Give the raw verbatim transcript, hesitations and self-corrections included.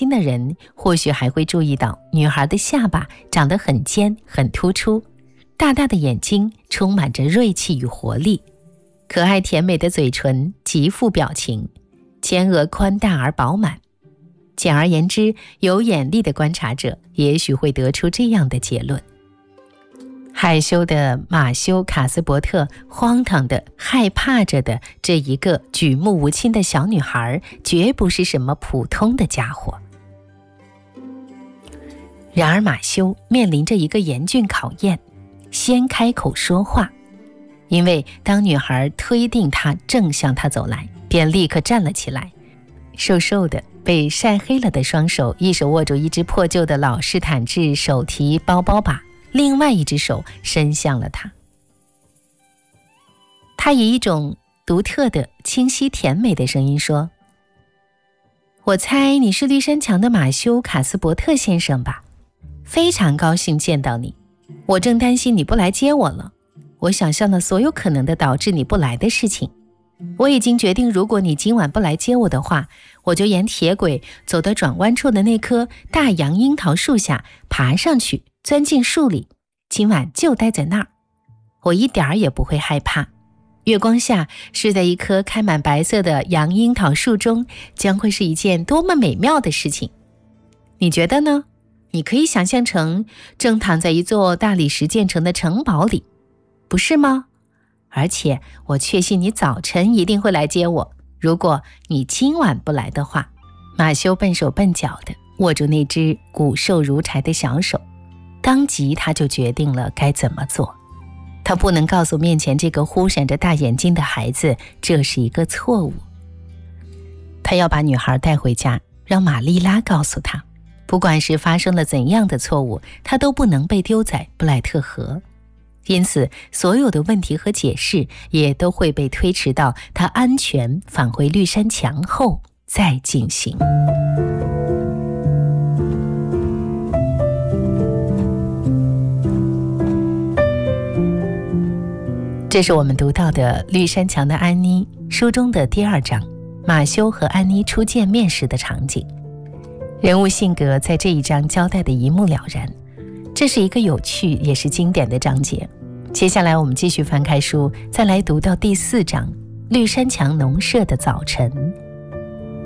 心的人或许还会注意到，女孩的下巴长得很尖很突出，大大的眼睛充满着锐气与活力，可爱甜美的嘴唇极富表情，前额宽大而饱满。简而言之，有眼力的观察者也许会得出这样的结论：害羞的马修·卡斯伯特，荒唐的害怕着的这一个举目无亲的小女孩，绝不是什么普通的家伙。然而马修面临着一个严峻考验，先开口说话。因为当女孩推定他正向他走来，便立刻站了起来，瘦瘦的被晒黑了的双手，一手握住一只破旧的老式坦制手提包包把，另外一只手伸向了他。他以一种独特的清晰甜美的声音说：我猜你是绿山墙的马修·卡斯伯特先生吧？非常高兴见到你，我正担心你不来接我了。我想象了所有可能的导致你不来的事情。我已经决定，如果你今晚不来接我的话，我就沿铁轨走到转弯处的那棵大洋樱桃树下，爬上去，钻进树里，今晚就待在那儿。我一点儿也不会害怕。月光下睡在一棵开满白色的洋樱桃树中，将会是一件多么美妙的事情。你觉得呢？你可以想象成正躺在一座大理石建成的城堡里，不是吗？而且我确信你早晨一定会来接我，如果你今晚不来的话。马修笨手笨脚地握住那只骨瘦如柴的小手，当即他就决定了该怎么做。他不能告诉面前这个忽闪着大眼睛的孩子这是一个错误。他要把女孩带回家，让玛丽拉告诉他，不管是发生了怎样的错误，他都不能被丢在布莱特河。因此所有的问题和解释也都会被推迟到他安全返回绿山墙后再进行。这是我们读到的《绿山墙的安妮》书中的第二章，马修和安妮初见面时的场景。人物性格在这一章交代的一目了然，这是一个有趣也是经典的章节。接下来我们继续翻开书，再来读到第四章《绿山墙农舍的早晨》，